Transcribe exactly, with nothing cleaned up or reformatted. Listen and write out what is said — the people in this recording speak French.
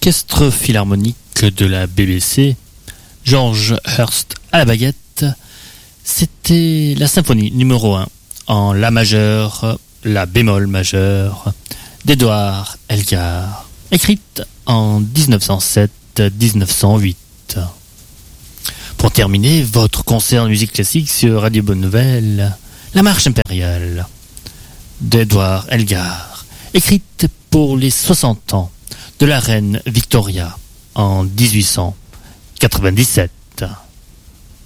l'orchestre philharmonique de la B B C, George Hurst à la baguette, c'était la symphonie numéro un en La majeur, La bémol majeur d'Edouard Elgar, écrite en dix-neuf cent sept à dix-neuf cent huit. Pour terminer votre concert de musique classique sur Radio Bonne Nouvelle, La marche impériale d'Edouard Elgar, écrite pour les soixante ans de la reine Victoria en dix-huit cent quatre-vingt-dix-sept.